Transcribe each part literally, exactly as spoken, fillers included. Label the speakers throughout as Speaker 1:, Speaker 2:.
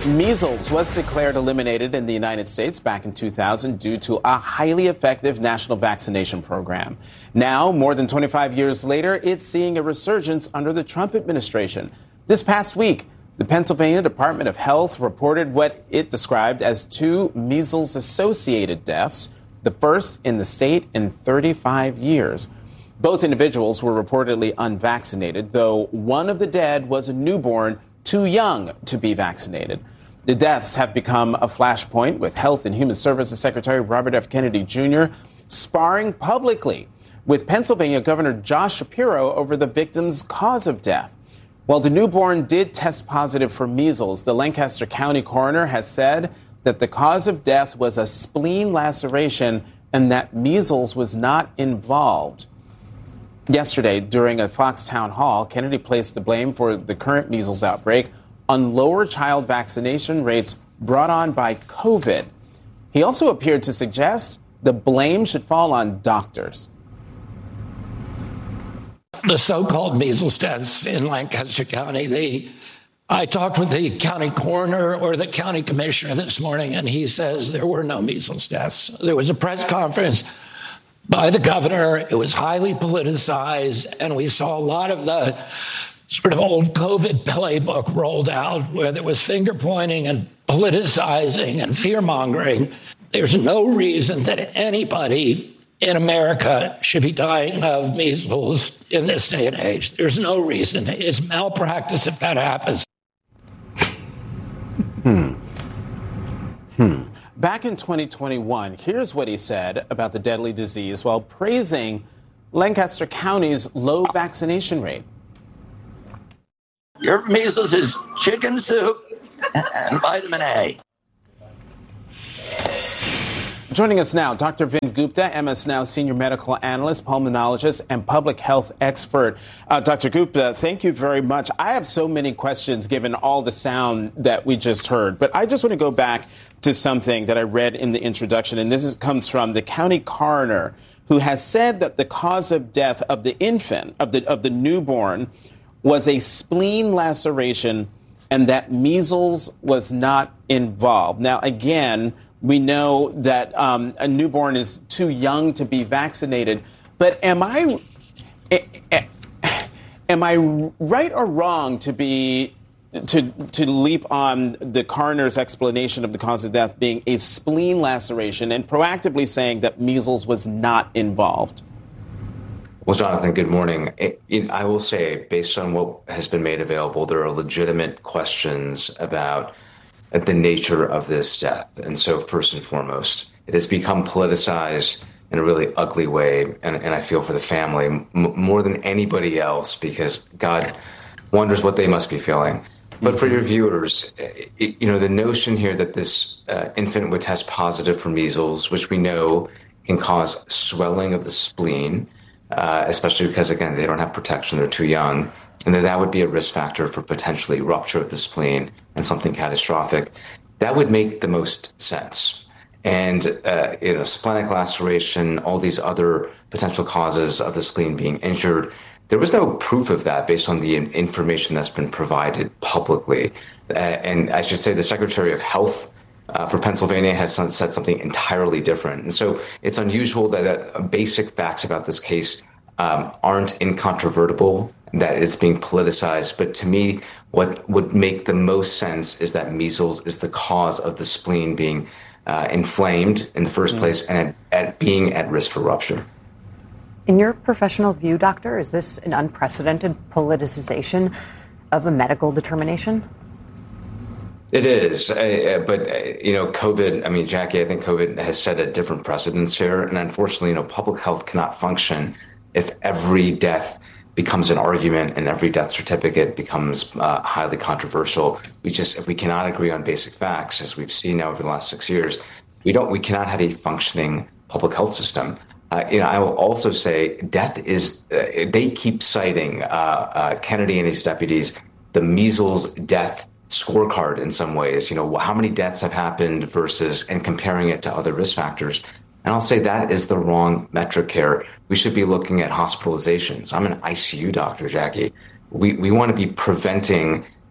Speaker 1: Measles was declared eliminated in the United States back in two thousand due to a highly effective national vaccination program. Now, more than twenty-five years later, it's seeing a resurgence under the Trump administration. This past week, the Pennsylvania Department of Health reported what it described as two measles-associated deaths, the first in the state in thirty-five years. Both individuals were reportedly unvaccinated, though one of the dead was a newborn too young to be vaccinated. The deaths have become a flashpoint, with Health and Human Services Secretary Robert F. Kennedy Junior sparring publicly with Pennsylvania Governor Josh Shapiro over the victim's cause of death. While the newborn did test positive for measles, the Lancaster County coroner has said that the cause of death was a spleen laceration and that measles was not involved. Yesterday, during a Fox town hall, Kennedy placed the blame for the current measles outbreak on lower child vaccination rates brought on by COVID. He also appeared to suggest the blame should fall on doctors.
Speaker 2: The so-called measles deaths in Lancaster County, the, I talked with the county coroner or the county commissioner this morning, and he says there were no measles deaths. There was a press conference by the governor. It was highly politicized, and we saw a lot of the sort of old COVID playbook rolled out where there was finger pointing and politicizing and fear mongering. There's no reason that anybody in America should be dying of measles in this day and age. There's no reason. It's malpractice if that happens.
Speaker 1: Hmm. Hmm. Back in twenty twenty-one, here's what he said about the deadly disease while praising Lancaster County's low vaccination rate.
Speaker 2: Your measles is chicken soup and vitamin A.
Speaker 1: Joining us now, Doctor Vin Gupta, M S Now senior medical analyst, pulmonologist, and public health expert. Uh, Doctor Gupta, thank you very much. I have so many questions given all the sound that we just heard, but I just want to go back to something that I read in the introduction, and this is, comes from the county coroner, who has said that the cause of death of the infant, of the of the newborn, was a spleen laceration, and that measles was not involved. Now, again, we know that um, a newborn is too young to be vaccinated, but am I am I right or wrong to be to to leap on the coroner's explanation of the cause of death being a spleen laceration and proactively saying that measles was not involved?
Speaker 3: Well, Jonathan, good morning. It, it, I will say, based on what has been made available, there are legitimate questions about the nature of this death. And so, first and foremost, it has become politicized in a really ugly way. And, and I feel for the family m- more than anybody else, because God wonders what they must be feeling. But for your viewers, it, you know, the notion here that this uh, infant would test positive for measles, which we know can cause swelling of the spleen, uh, especially because, again, they don't have protection, they're too young, and that that would be a risk factor for potentially rupture of the spleen and something catastrophic. That would make the most sense. And, uh, you know, splenic laceration, all these other potential causes of the spleen being injured, there was no proof of that based on the information that's been provided publicly. Uh, and I should say the Secretary of Health uh, for Pennsylvania has said something entirely different. And so it's unusual that uh, basic facts about this case um, aren't incontrovertible, that it's being politicized. But to me, what would make the most sense is that measles is the cause of the spleen being uh, inflamed in the first mm. place and at, at being at risk for rupture.
Speaker 4: In your professional view, doctor, is this an unprecedented politicization of a medical determination?
Speaker 3: It is. Uh, but, uh, you know, COVID, I mean, Jackie, I think COVID has set a different precedence here. And unfortunately, you know, public health cannot function if every death becomes an argument and every death certificate becomes uh, highly controversial. We just, if we cannot agree on basic facts, as we've seen now over the last six years, we don't, we cannot have a functioning public health system. Uh, you know, I will also say death is, uh, they keep citing uh, uh, Kennedy and his deputies, the measles death scorecard in some ways, you know, how many deaths have happened versus, and comparing it to other risk factors. And I'll say that is the wrong metric here. We should be looking at hospitalizations. I'm an I C U doctor, Jackie. We we want to be preventing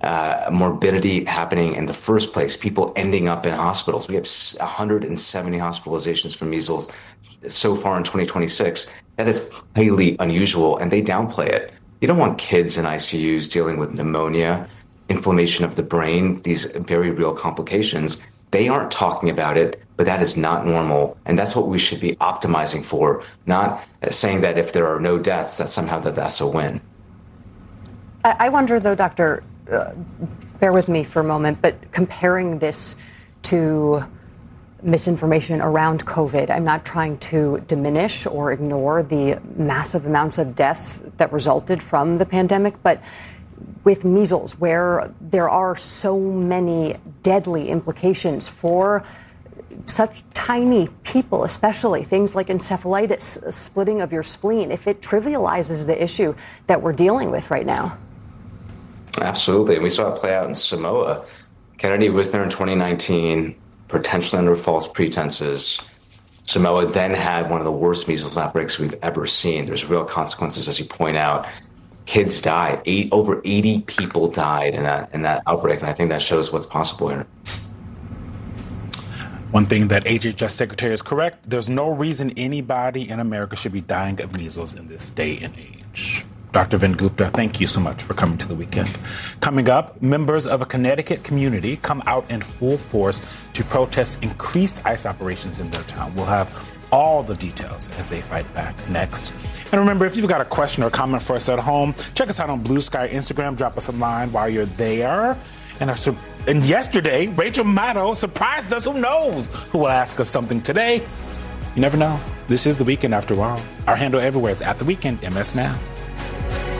Speaker 3: uh, morbidity happening in the first place, people ending up in hospitals. We have one hundred seventy hospitalizations for measles so far in twenty twenty-six. That is highly unusual, and they downplay it. You don't want kids in I C Us dealing with pneumonia, inflammation of the brain, these very real complications. They aren't talking about it, but that is not normal. And that's what we should be optimizing for, not saying that if there are no deaths, that somehow that that's a win.
Speaker 4: I wonder, though, Doctor, uh, bear with me for a moment, but comparing this to misinformation around COVID, I'm not trying to diminish or ignore the massive amounts of deaths that resulted from the pandemic, but with measles, where there are so many deadly implications for such tiny people, especially things like encephalitis, splitting of your spleen, if it trivializes the issue that we're dealing with right now.
Speaker 3: Absolutely. And we saw it play out in Samoa. Kennedy was there in twenty nineteen, potentially under false pretenses. Samoa then had one of the worst measles outbreaks we've ever seen. There's real consequences, as you point out. Kids died. Eight, over eighty people died in that in that outbreak, and I think that shows what's possible here.
Speaker 5: One thing that H H S Secretary is correct, there's no reason anybody in America should be dying of measles in this day and age. Doctor Vin Gupta, thank you so much for coming to the weekend. Coming up, members of a Connecticut community come out in full force to protest increased ICE operations in their town. We'll have all the details as they fight back next. And remember, if you've got a question or comment for us at home, check us out on Blue Sky Instagram. Drop us a line while you're there. And, our, and yesterday, Rachel Maddow surprised us. Who knows who will ask us something today? You never know. This is The Weekend after all. Our handle everywhere is at The Weekend M S Now.